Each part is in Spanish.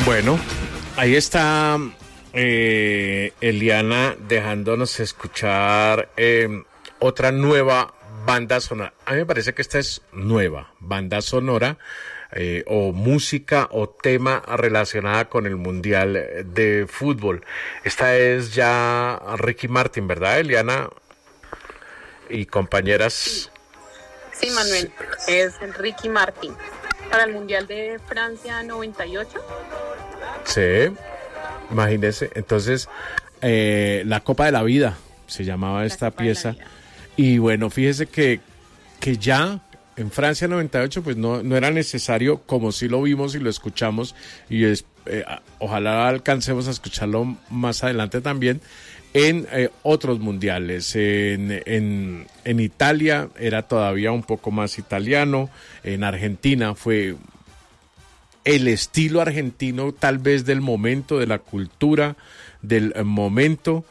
Bueno, ahí está Eliana dejándonos escuchar otra nueva banda sonora. A mí me parece que esta es nueva banda sonora o música o tema relacionada con el Mundial de Fútbol. Esta es ya Ricky Martin, ¿verdad, Eliana? Y compañeras. Sí, Manuel, es Ricky Martin. Para el Mundial de Francia 98. Sí, imagínese. Entonces, la Copa de la Vida se llamaba esta pieza. Y bueno, fíjese que ya en Francia 98 pues no era necesario, como sí lo vimos y lo escuchamos, y ojalá alcancemos a escucharlo más adelante también, en otros mundiales. En Italia era todavía un poco más italiano, en Argentina fue el estilo argentino tal vez del momento, de la cultura del momento,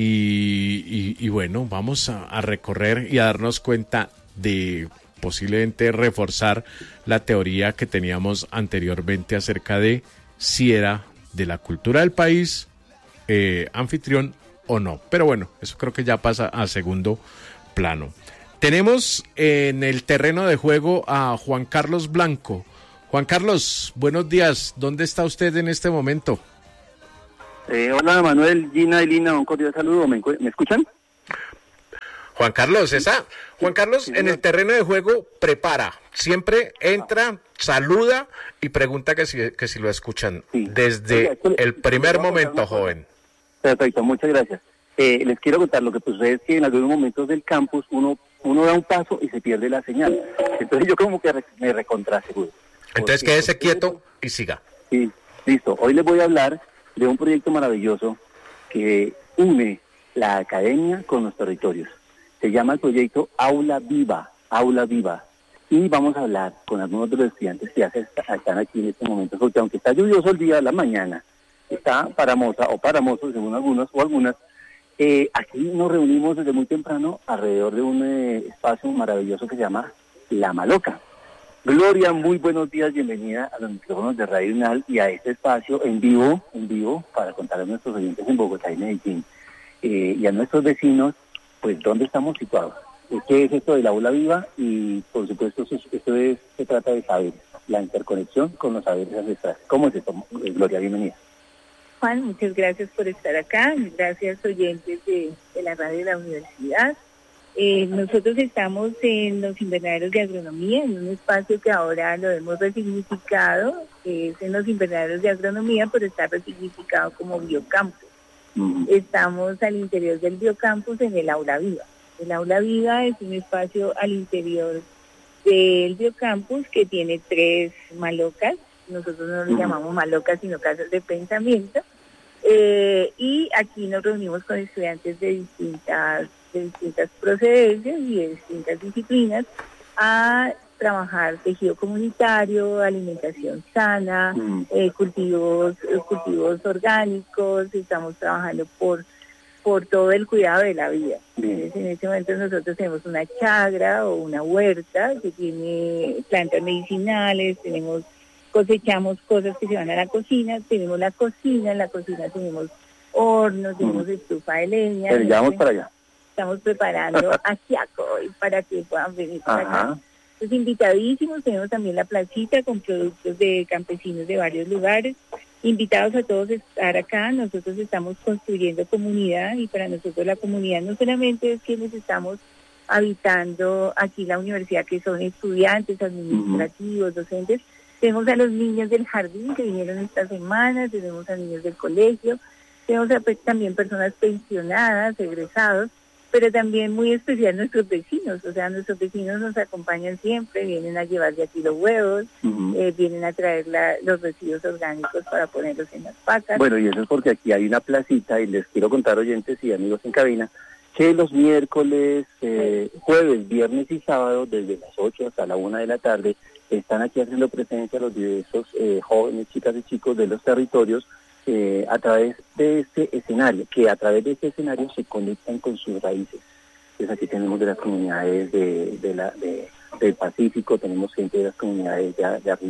y bueno, vamos a recorrer y a darnos cuenta de posiblemente reforzar la teoría que teníamos anteriormente acerca de si era de la cultura del país anfitrión o no. Pero bueno, eso creo que ya pasa a segundo plano. Tenemos en el terreno de juego a Juan Carlos Blanco. Juan Carlos, buenos días. ¿Dónde está usted en este momento? Hola Manuel, Gina y Lina, un cordial saludo. ¿Me escuchan? Juan Carlos, en el terreno de juego prepara, siempre entra, saluda y pregunta que si lo escuchan. Sí. Desde el primer momento, joven. Perfecto, muchas gracias. Les quiero contar, lo que sucede es que en algunos momentos del campus uno da un paso y se pierde la señal. Entonces yo como que me recontraseguro. Entonces quédese quieto y siga. Sí, listo. Hoy les voy a hablar de un proyecto maravilloso que une la academia con los territorios. Se llama el proyecto Aula Viva, Aula Viva. Y vamos a hablar con algunos de los estudiantes que están aquí en este momento, porque aunque está lluvioso el día de la mañana, está paramosa o paramoso, según algunos o algunas, aquí nos reunimos desde muy temprano alrededor de un espacio maravilloso que se llama La Maloca. Gloria, muy buenos días, bienvenida a los micrófonos de Radio UNAL y a este espacio en vivo, para contar a nuestros oyentes en Bogotá y Medellín, y a nuestros vecinos, pues, dónde estamos situados. ¿Qué es esto del Aula Viva? Y, por supuesto, se trata de saberes, la interconexión con los saberes ancestrales. ¿Cómo es esto, Gloria? Bienvenida. Juan, muchas gracias por estar acá, gracias oyentes de la radio de la universidad. Nosotros estamos en los invernaderos de agronomía, en un espacio que ahora lo hemos resignificado, es en los invernaderos de agronomía, pero está resignificado como biocampus. Estamos al interior del biocampus en el Aula Viva. El Aula Viva es un espacio al interior del biocampus que tiene 3 malocas. Nosotros no lo llamamos malocas, sino casas de pensamiento. Y aquí nos reunimos con estudiantes de distintas procedencias y de distintas disciplinas a trabajar tejido comunitario, alimentación sana, cultivos orgánicos. Estamos trabajando por todo el cuidado de la vida. Entonces, en este momento nosotros tenemos una chagra o una huerta que tiene plantas medicinales, cosechamos cosas que se van a la cocina, tenemos la cocina, en la cocina tenemos hornos, tenemos estufa de leña. Pero ya vamos para allá. Estamos preparando ajiaco para que puedan venir para acá. Entonces, invitadísimos, tenemos también la placita con productos de campesinos de varios lugares. Invitados a todos a estar acá. Nosotros estamos construyendo comunidad y para nosotros la comunidad no solamente es quienes estamos habitando aquí la universidad, que son estudiantes, administrativos, docentes. Tenemos a los niños del jardín que vinieron esta semana, tenemos a niños del colegio, tenemos también personas pensionadas, egresados, pero también muy especial nuestros vecinos. O sea, nuestros vecinos nos acompañan siempre, vienen a llevar de aquí los huevos, vienen a traer los residuos orgánicos para ponerlos en las pacas. Bueno, y eso es porque aquí hay una placita, y les quiero contar, oyentes y amigos en cabina, que los miércoles, jueves, viernes y sábado, desde las 8 hasta la 1 de la tarde, están aquí haciendo presencia los diversos jóvenes, chicas y chicos de los territorios, a través de este escenario, que a través de este escenario se conectan con sus raíces. Entonces aquí tenemos de las comunidades del Pacífico, tenemos gente de las comunidades de arriba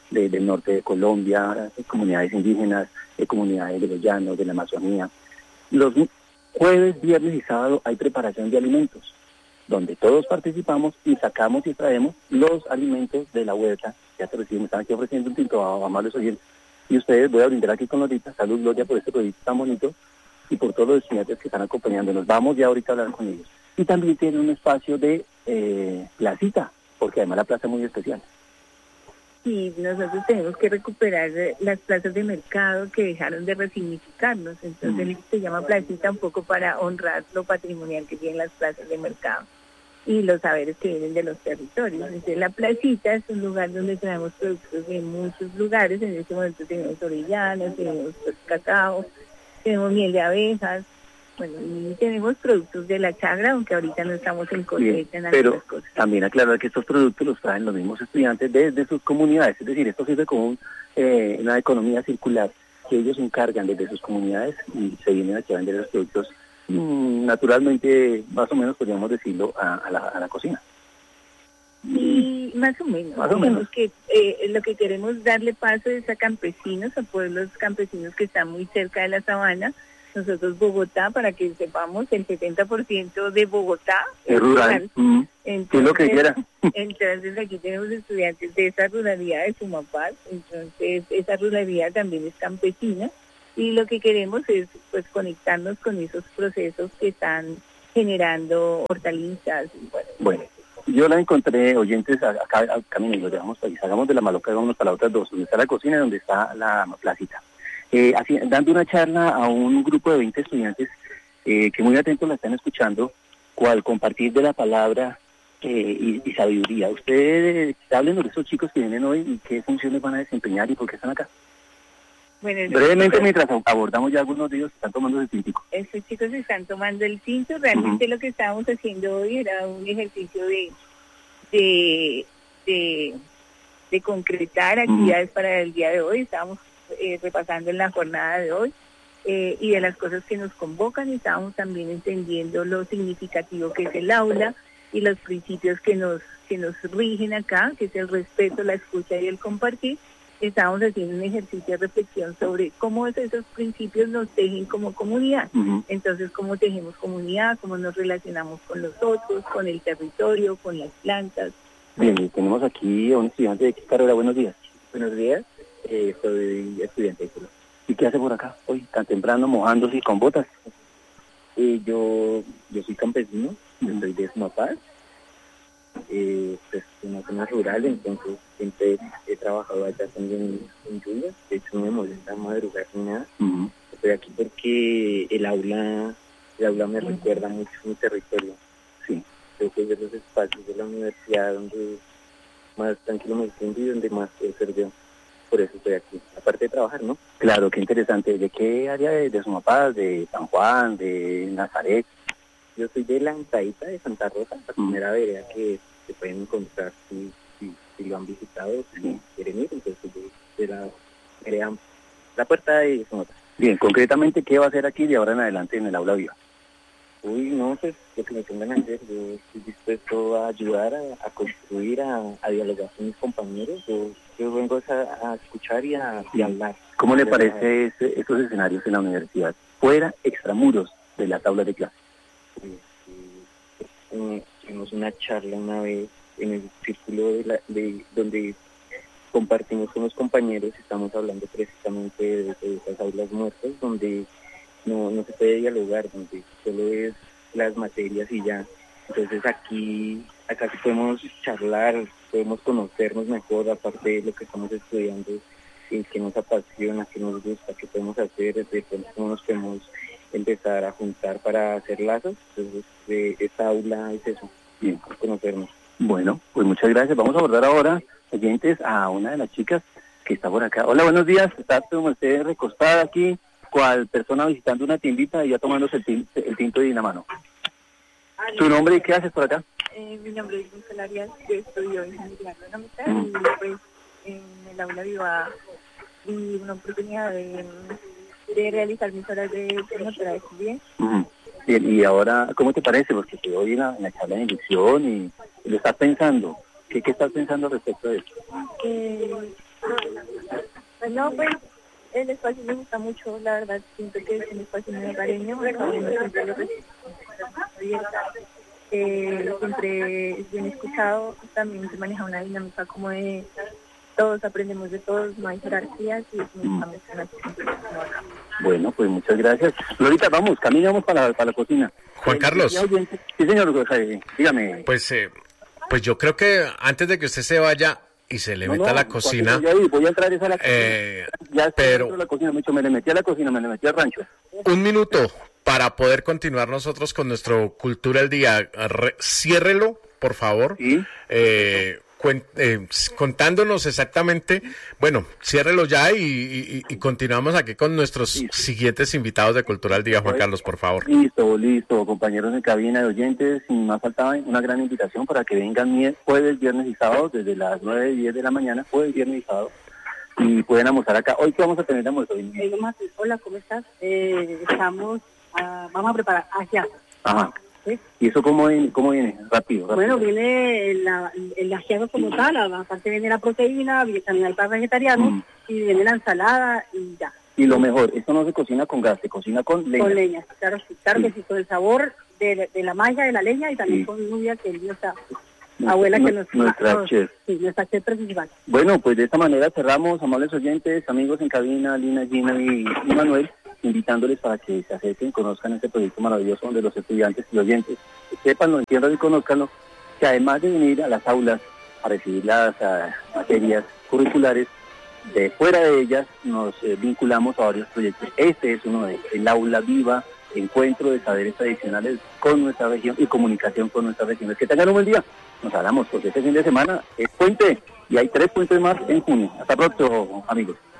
del norte de Colombia, comunidades indígenas, comunidades de los llanos, de la Amazonía. Los jueves, viernes y sábado hay preparación de alimentos, donde todos participamos y sacamos y traemos los alimentos de la huerta. Ya te reciben, están aquí ofreciendo un tinto a amables oyentes. Y ustedes, voy a brindar aquí con Lorita, salud Gloria por este proyecto tan bonito y por todos los estudiantes que están acompañándonos. Vamos ya ahorita a hablar con ellos. Y también tienen un espacio de placita, porque además la plaza es muy especial. Sí, nosotros tenemos que recuperar las plazas de mercado que dejaron de resignificarnos. Entonces se llama placita un poco para honrar lo patrimonial que tienen las plazas de mercado y los saberes que vienen de los territorios. Entonces la placita es un lugar donde traemos productos de muchos lugares. En este momento tenemos orellanas, tenemos cacao, tenemos miel de abejas, bueno, y tenemos productos de la chagra, aunque ahorita no estamos en cosecha en algunas cosas. Pero también aclarar que estos productos los traen los mismos estudiantes desde sus comunidades, es decir, esto sirve como una economía circular, que ellos se encargan desde sus comunidades y se vienen aquí a vender los productos naturalmente, más o menos podríamos decirlo, a la cocina. Y más o menos. Digamos que lo que queremos darle paso es a campesinos, a pueblos campesinos que están muy cerca de la sabana. Nosotros Bogotá, para que sepamos, el 70% de Bogotá es rural. Entonces, es lo que quiera. Entonces aquí tenemos estudiantes de esa ruralidad de Sumapaz, entonces esa ruralidad también es campesina y lo que queremos es pues conectarnos con esos procesos que están generando hortalizas. Bueno, yo la encontré, oyentes, acá camino y lo dejamos ahí, salgamos de la maloca, vámonos para las otras dos, donde está la cocina y donde está la placita. Dando una charla a un grupo de 20 estudiantes que muy atentos la están escuchando, cual compartir de la palabra y sabiduría. Ustedes háblenos de esos chicos que vienen hoy y qué funciones van a desempeñar y por qué están acá. Bueno, brevemente, mientras abordamos ya algunos de ellos, están tomando el tintico. Estos chicos están tomando el tinto. Realmente lo que estábamos haciendo hoy era un ejercicio de concretar actividades para el día de hoy. Estábamos repasando en la jornada de hoy y de las cosas que nos convocan. Estábamos también entendiendo lo significativo que es el aula y los principios que nos rigen acá, que es el respeto, la escucha y el compartir. Estábamos haciendo un ejercicio de reflexión sobre cómo esos principios nos tejen como comunidad. Entonces, cómo tejemos comunidad, cómo nos relacionamos con los otros, con el territorio, con las plantas. Bien, y tenemos aquí a un estudiante de qué carrera. Buenos días. Buenos días, soy estudiante de Colombia. ¿Y qué hace por acá hoy, tan temprano, mojándose y con botas? Yo soy campesino, yo soy de Sumapaz. Pues una zona rural, entonces siempre he trabajado allá también en lluvias. De hecho no me molesta madrugar ni nada. Estoy aquí porque el aula me recuerda mucho mi territorio. Sí. Creo que es de los espacios de la universidad donde más tranquilo me siento y donde más puedo ser yo. Por eso estoy aquí, aparte de trabajar, ¿no? Claro, qué interesante. ¿De qué área de Sumapaz, de San Juan, de Nazaret? Yo soy de la entradita de Santa Rosa, la primera vereda que se pueden encontrar si lo han visitado, si quieren ir. Entonces de la vereda, la puerta de Sumapaz. Bien, concretamente, ¿qué va a hacer aquí de ahora en adelante en el aula viva? No, pues lo que me pongan a hacer, yo estoy dispuesto a ayudar, a construir, a dialogar con mis compañeros. Yo vengo a escuchar y a hablar. ¿Cómo le parece esos escenarios en la universidad, fuera, extramuros de las aulas de clase? Tuvimos una charla una vez en el círculo donde compartimos con los compañeros, estamos hablando precisamente de esas aulas muertas, donde no se puede dialogar, donde solo es las materias y ya. Entonces acá sí podemos charlar, podemos conocernos mejor, aparte de lo que estamos estudiando, qué nos apasiona, qué nos gusta, qué podemos hacer, de pronto cómo nos podemos empezar a juntar para hacer lazos. Entonces esta aula es eso, bien, conocernos. Bueno, pues muchas gracias. Vamos a abordar ahora, oyentes, a una de las chicas que está por acá. Hola, buenos días. Está usted recostada aquí, cual persona visitando una tiendita y ya tomándose el tinto de una mano. ¿Tu nombre y qué haces por acá? Mi nombre es Gisela Arias, yo estudio ingeniería agronómica y pues en el aula viva vi una oportunidad de realizar mis horas de promotora de bien. Bien, y ahora, ¿cómo te parece? Porque te doy en la charla de inducción y lo estás pensando. ¿Qué estás pensando respecto a eso? No, pues el espacio me gusta mucho, la verdad, siento que es un espacio muy hogareño, siempre lo recibo abierta. Siempre es bien escuchado, también se maneja una dinámica como de todos aprendemos de todos, no hay jerarquías y es muy Bueno, pues muchas gracias. Lorita, vamos, caminamos para la cocina. Juan Carlos. Sí, señor, dígame. Pues yo creo que antes de que usted se vaya y se le meta a la cocina... Voy a entrar a la cocina. Ya estoy dentro de la cocina, me le metí a la cocina, me le metí al rancho. Un minuto para poder continuar nosotros con nuestro Cultura al Día. Ciérrelo, por favor. Sí. Contándonos exactamente, bueno, ciérrelo ya y continuamos aquí con nuestros siguientes invitados de Cultura al Día. Juan Carlos, por favor. Listo, compañeros de cabina de oyentes, sin más faltaba una gran invitación para que vengan jueves, viernes y sábado, desde las 9 y 10 de la mañana, jueves, viernes y sábado, y pueden almorzar acá. Hoy que vamos a tener almuerzo. Hola, ¿cómo estás? Vamos a preparar ajiaco. Ajá. ¿Sí? ¿Y eso cómo viene? Rápido. Bueno, viene el ajiaco como tal, aparte viene la proteína, viene también el pan vegetariano, y viene la ensalada y ya. Y lo mejor, esto no se cocina con gas, se cocina con leña. Con leña, claro que sí, con el sabor de la malla de la leña y también con Nubia, que es nuestra abuela que nuestra chef. Sí, nuestra chef principal. Bueno, pues de esta manera cerramos, amables oyentes, amigos en cabina, Lina, Gina y Manuel, invitándoles para que se acerquen, conozcan este proyecto maravilloso donde los estudiantes y oyentes sepanlo, entiendan y conozcanlo, que además de venir a las aulas a recibir las materias curriculares, de fuera de ellas nos vinculamos a varios proyectos. Este es uno de ellos, el Aula Viva, encuentro de saberes tradicionales con nuestra región y comunicación con nuestras regiones. Que tengan un buen día. Nos hablamos, porque este fin de semana es puente y hay 3 puentes más en junio. Hasta pronto, amigos.